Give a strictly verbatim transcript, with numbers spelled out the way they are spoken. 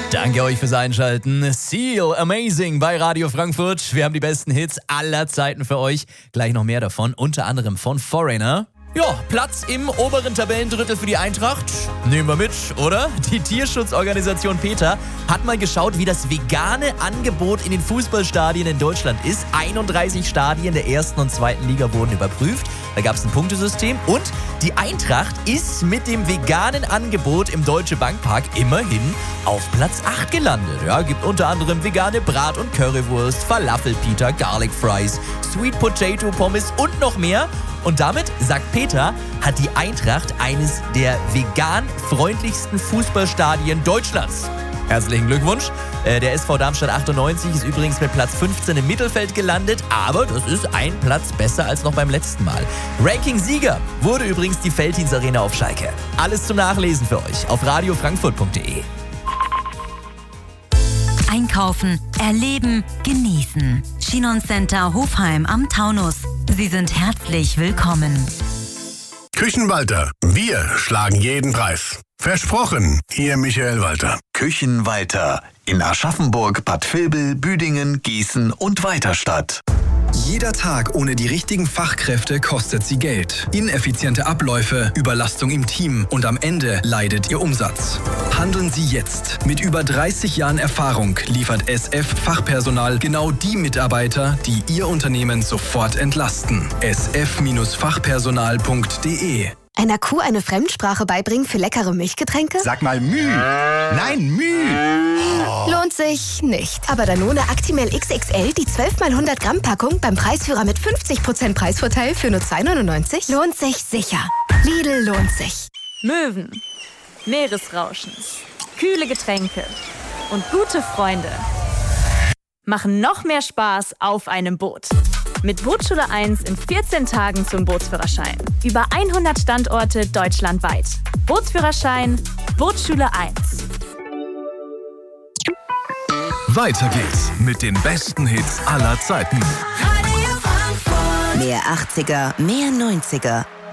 Danke euch fürs Einschalten. Seal Amazing bei Radio Frankfurt. Wir haben die besten Hits aller Zeiten für euch. Gleich noch mehr davon, unter anderem von Foreigner. Ja, Platz im oberen Tabellendrittel für die Eintracht. Nehmen wir mit, oder? Die Tierschutzorganisation PETA hat mal geschaut, wie das vegane Angebot in den Fußballstadien in Deutschland ist. einunddreißig Stadien der ersten und zweiten Liga wurden überprüft. Da gab es ein Punktesystem und die Eintracht ist mit dem veganen Angebot im Deutsche Bankpark immerhin auf Platz acht gelandet. Ja, gibt unter anderem vegane Brat- und Currywurst, Falafel-Pita, Garlic Fries, Sweet Potato Pommes und noch mehr. Und damit, sagt PETA, hat die Eintracht eines der vegan freundlichsten Fußballstadien Deutschlands. Herzlichen Glückwunsch. Äh, der S V Darmstadt achtundneunzig ist übrigens mit Platz fünfzehn im Mittelfeld gelandet, aber das ist ein Platz besser als noch beim letzten Mal. Ranking-Sieger wurde übrigens die Veltins Arena auf Schalke. Alles zum Nachlesen für euch auf radio frankfurt punkt de. Einkaufen, erleben, genießen. Chinon Center Hofheim am Taunus. Sie sind herzlich willkommen. Küchenwalter, wir schlagen jeden Preis. Versprochen, Ihr Michael Walter. Küchenwalter in Aschaffenburg, Bad Vilbel, Büdingen, Gießen und Weiterstadt. Jeder Tag ohne die richtigen Fachkräfte kostet Sie Geld. Ineffiziente Abläufe, Überlastung im Team und am Ende leidet Ihr Umsatz. Handeln Sie jetzt. Mit über dreißig Jahren Erfahrung liefert S F Fachpersonal genau die Mitarbeiter, die Ihr Unternehmen sofort entlasten. s f Fachpersonal punkt de. Einer Kuh eine Fremdsprache beibringen für leckere Milchgetränke? Sag mal Müh. Nein, Müh. Oh. Lohnt sich nicht. Aber Danone Actimel X X L, die zwölf mal hundert Gramm Packung beim Preisführer mit fünfzig Prozent Preisvorteil für nur zwei neunundneunzig, lohnt sich sicher. Lidl lohnt sich. Möwen, Meeresrauschen, kühle Getränke und gute Freunde machen noch mehr Spaß auf einem Boot. Mit Bootsschule eins in vierzehn Tagen zum Bootsführerschein. Über hundert Standorte deutschlandweit. Bootsführerschein, Bootsschule eins. Weiter geht's mit den besten Hits aller Zeiten. Mehr achtziger, mehr neunziger.